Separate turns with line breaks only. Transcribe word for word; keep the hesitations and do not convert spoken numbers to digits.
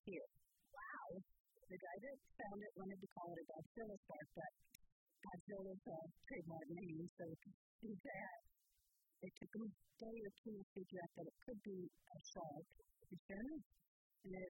here. Wow. The guy that found it wanted to call it a Godzilla shark, but Godzilla's a trademark name, so to do that, it took them a day or two to figure out that it could be a shark. And sure enough, and it